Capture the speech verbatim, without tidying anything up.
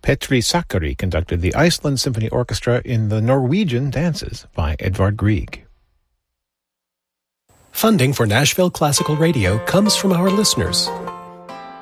Petri Sakari conducted the Iceland Symphony Orchestra in the Norwegian Dances by Edvard Grieg. Funding for Nashville Classical Radio comes from our listeners